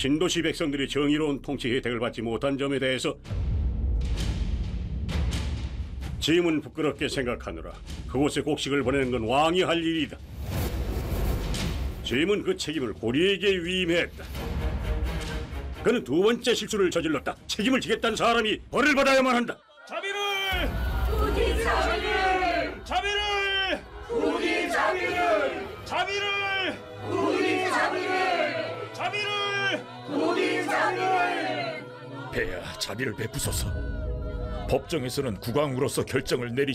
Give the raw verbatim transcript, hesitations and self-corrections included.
신도시 백성들이 정의로운 통치 혜택을 받지 못한 점에 대해서 짐은 부끄럽게 생각하느라 그곳에 곡식을 보내는 건 왕이 할 일이다. 짐은 그 책임을 고리에게 위임했다. 그는 두 번째 실수를 저질렀다. 책임을 지겠다는 사람이 벌을 받아야만 한다. 자비를! 부디 자비를! 자비를! 부디 자비를! 자비를! 부디 자비를! 자비를! 부디 자비를! 폐하, 자비를 베푸소서. 법정에서는 국왕으로서 결정을 내리